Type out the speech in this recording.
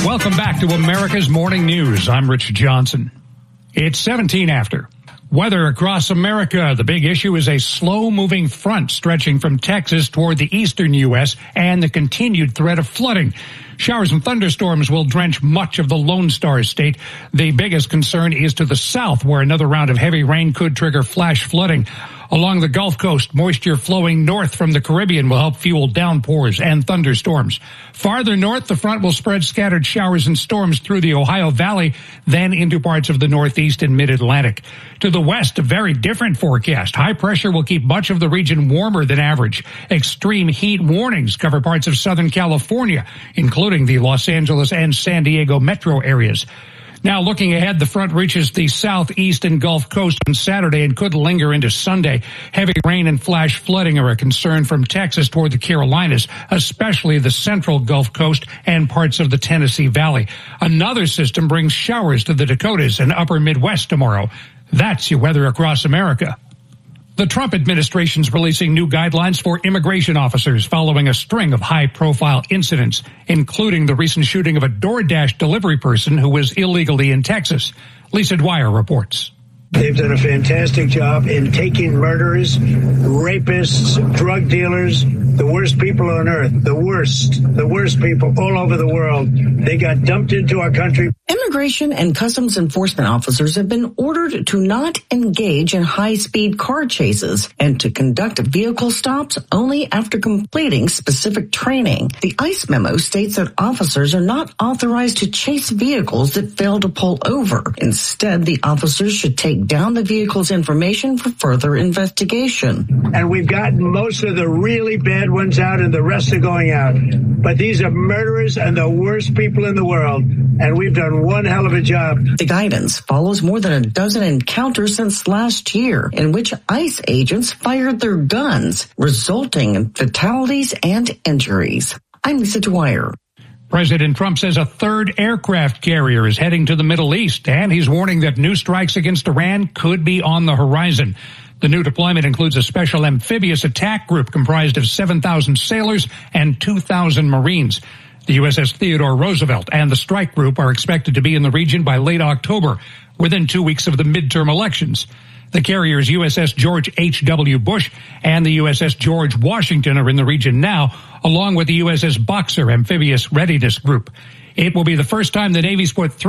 Welcome back to America's Morning News. I'm Rich Johnson. It's 17 after. Weather across America. The big issue is a slow-moving front stretching from Texas toward the eastern U.S. and the continued threat of flooding. Showers and thunderstorms will drench much of the Lone Star State. The biggest concern is to the south, where another round of heavy rain could trigger flash flooding. Along the Gulf Coast, moisture flowing north from the Caribbean will help fuel downpours and thunderstorms. Farther north, the front will spread scattered showers and storms through the Ohio Valley, then into parts of the Northeast and Mid-Atlantic. To the west, a very different forecast. High pressure will keep much of the region warmer than average. Extreme heat warnings cover parts of Southern California, including the Los Angeles and San Diego metro areas. Now, looking ahead, the front reaches the southeast and Gulf Coast on Saturday and could linger into Sunday. Heavy rain and flash flooding are a concern from Texas toward the Carolinas, especially the central Gulf Coast and parts of the Tennessee Valley. Another system brings showers to the Dakotas and upper Midwest tomorrow. That's your weather across America. The Trump administration's releasing new guidelines for immigration officers following a string of high-profile incidents, including the recent shooting of a DoorDash delivery person who was illegally in Texas. Lisa Dwyer reports. They've done a fantastic job in taking murderers, rapists, drug dealers, the worst people on earth, the worst people all over the world. They got dumped into our country. Immigration and Customs Enforcement officers have been ordered to not engage in high-speed car chases and to conduct vehicle stops only after completing specific training. The ICE memo states that officers are not authorized to chase vehicles that fail to pull over. Instead, the officers should take down the vehicle's information for further investigation. And we've gotten most of the really bad ones out and the rest are going out. But these are murderers and the worst people in the world. And we've done one hell of a job. The guidance follows more than a dozen encounters since last year in which ICE agents fired their guns, resulting in fatalities and injuries. I'm Lisa Dwyer. President Trump says a third aircraft carrier is heading to the Middle East, and he's warning that new strikes against Iran could be on the horizon. The new deployment includes a special amphibious attack group comprised of 7,000 sailors and 2,000 Marines. The USS Theodore Roosevelt and the strike group are expected to be in the region by late October, within 2 weeks of the midterm elections. The carriers USS George H.W. Bush and the USS George Washington are in the region now, along with the USS Boxer Amphibious Readiness Group. It will be the first time the Navy's put